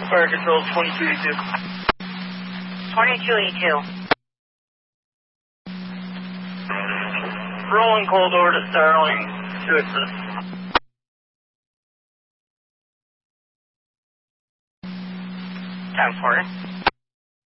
Fire control 2282. 2282. Rolling cold over to Starling to assist. 10-4.